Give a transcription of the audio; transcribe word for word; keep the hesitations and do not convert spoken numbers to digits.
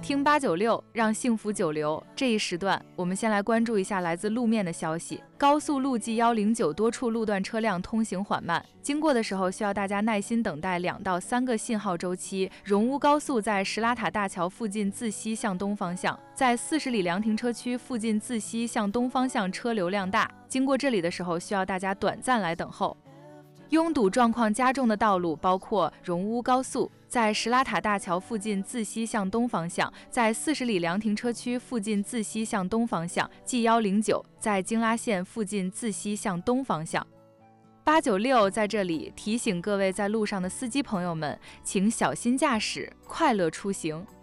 听八九六，让幸福久留。这一时段，我们先来关注一下来自路面的消息。高速路 G 一零九多处路段车辆通行缓慢，经过的时候需要大家耐心等待两到三个信号周期。荣乌高速在石拉塔大桥附近自西向东方向，在四十里凉停车区附近自西向东方向车流量大，经过这里的时候需要大家短暂来等候。拥堵状况加重的道路包括荣乌高速在石拉塔大桥附近自西向东方向，在四十里凉停车区附近自西向东方向 G 一零九在京拉线附近自西向东方向。八九六在这里提醒各位在路上的司机朋友们，请小心驾驶，快乐出行。